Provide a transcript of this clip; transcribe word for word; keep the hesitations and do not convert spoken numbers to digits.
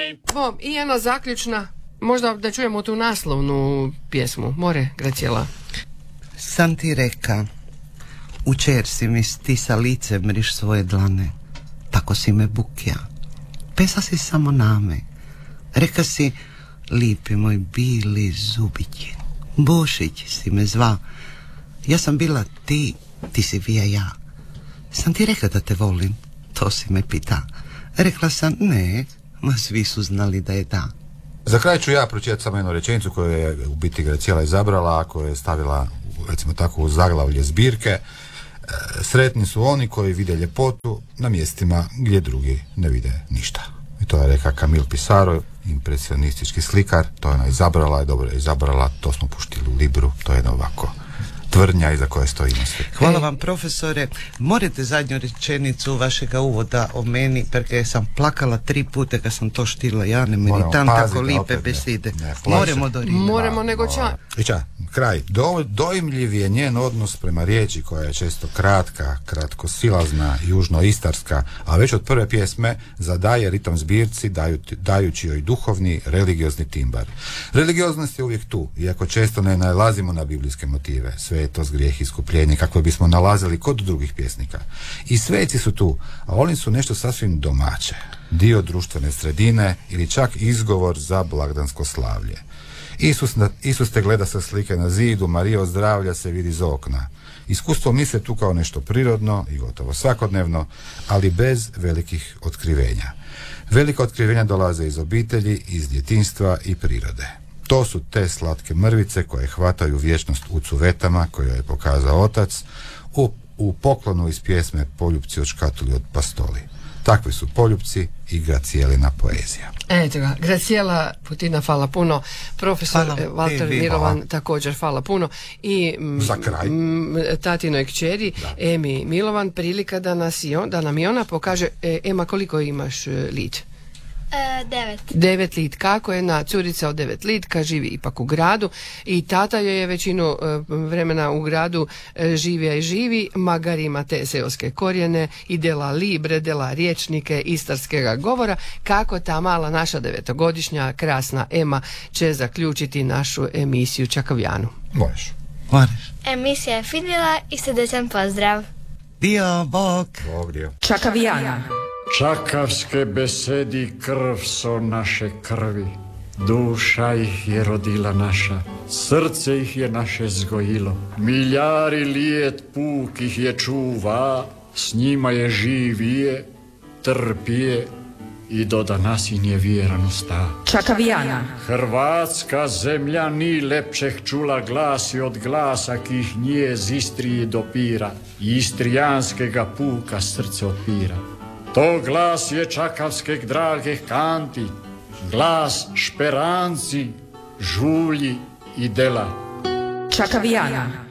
Bo, i jedna zaključna, možda da čujemo tu naslovnu pjesmu. More, Gracijela. Sam ti reka, učer si mi stisa lice mriš svoje dlane, tako si me bukja, pesa si samo name, reka si, lipi moj bili zubići, Bošić si me zva, ja sam bila ti, ti si vija ja. Sam ti rekla da te volim, to si me pita. Rekla sam ne, ma svi su znali da je da. Za kraj ću ja pročitati samo jednu rečenicu koju je u biti Gracijela izabrala, a koju je stavila, recimo tako, u zaglavlje zbirke. E, sretni su oni koji vide ljepotu na mjestima gdje drugi ne vide ništa. I to je rekao Camille Pissarro, impresionistički slikar. To je ona izabrala, je dobro je izabrala, to smo puštili u Libru, to je jedno ovako tvrdnja iza koje stojimo svi. Hvala vam, profesore. Morate zadnju rečenicu vašega uvoda o meni, perché sam plakala tri puta kad sam to štila. Ja ne meritam tako lipe beside. Moramo do Rima. Moramo nego ča. I ča, kraj. Do, dojmljiv je njen odnos prema riječi koja je često kratka, kratkosilazna, južnoistarska, a već od prve pjesme zadaje ritam zbirci daju, dajući joj duhovni, religiozni timbar. Religioznost je uvijek tu, iako često ne nalazimo na biblijske motive. Svetost, grijeh, iskupljenje, kako bismo nalazili kod drugih pjesnika. I sveci su tu, a oni su nešto sasvim domaće, dio društvene sredine ili čak izgovor za blagdansko slavlje. Isus, na, Isus te gleda sa slike na zidu, Marija od zdravlja se vidi iz okna. Iskustvo misle tu kao nešto prirodno i gotovo svakodnevno, ali bez velikih otkrivenja. Velika otkrivenja dolaze iz obitelji, iz djetinjstva i prirode. To su te slatke mrvice koje hvataju vječnost u cuvetama koje je pokazao otac u, u poklonu iz pjesme Poljupci od škatuli od pastoli. Takvi su poljupci i Gracijelina poezija. Eto ga, Gracijela Putina, hvala puno. Profesor Valter Milovan, hvala. Također hvala puno. I m, za kraj m, tatinoj kćeri Emi Milovan, prilika da, nas i on, da nam i ona pokaže. E, Ema, koliko imaš e, lit? E, devet. Devet lit, kako jedna curica od devet litka, živi ipak u gradu i tata joj je većinu e, vremena u gradu e, živija i živi, magar ima te seoske korijene i dela libre, dela riječnike istarskega govora, kako ta mala naša devetogodišnja krasna Ema će zaključiti našu emisiju Čakavijanu. Možeš. Možeš. Emisija je vidjela i srdečan pozdrav. Dio, Bog. Bog dio. Čakavijana. Čakavske besedi krv so naše krvi, duša ih je rodila naša, srce ih je naše zgojilo, miljari lijet puk ih je čuva, s njima je živije, trpije i do danas im je vjeran usta. Čakavijana. Hrvatska zemlja ni lepšeh čula glasi od glasa ki ih nje z Istriji dopira, i istrijanskega puka srce otpira. To glas je čakavskeg dragih kanti, glas šperanci, žulji i dela. Čakavijana.